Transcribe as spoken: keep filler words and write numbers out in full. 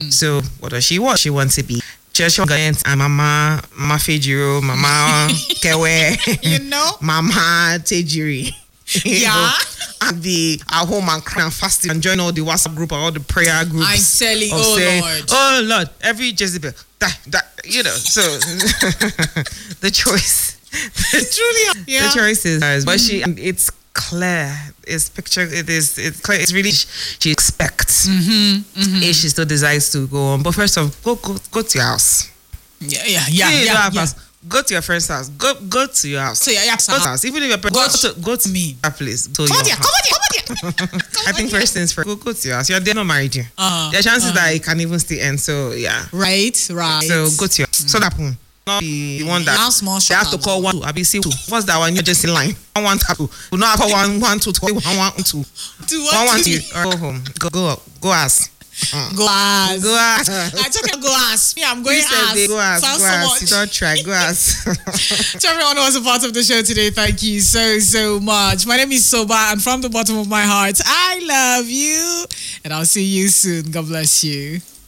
So what does she want? She wants to be church organist and Mama Mama Fejiro, Mama Kewe, you know, Mama Tejiri. Yeah. And be at home and cry and fasting and join all the WhatsApp group and all the prayer groups. I'm telling you, oh saying, Lord. Oh Lord, every Jezebel, that, that, you know, so the choice. Truly, yeah. The choice is hers. But she, it's clear. It's picture, it is, it's clear. It's really, she expects mm-hmm, mm-hmm. if she still decides to go on. But first of all, go, go, go to your house. Yeah, yeah, yeah, you yeah, yeah. Go to your friend's house. Go go to your house. So yeah, yeah. Go to house. Even if your friend, go, go to go to me. That place. To come your on here, house. come on here, come on here. I think first things first. Go, go to your house. You're there, not married you. Uh, There are chances uh, that it can even still end. So yeah. Right, right. So go to your mm. so that one. Not the one that small they have to call one two. I be see two. What's that one? You're just in line. One one two. We not have one one two two one one two. Do one one two. two. Go home. Go go up. Go ask. Uh. Go ask. Go ask. I told you go ask. Me, I'm going you ask. Go ask. Sounds go so ask. much. You don't try. Go ask. To everyone who was a part of the show today, thank you so, so much. My name is Soba, and from the bottom of my heart, I love you. And I'll see you soon. God bless you.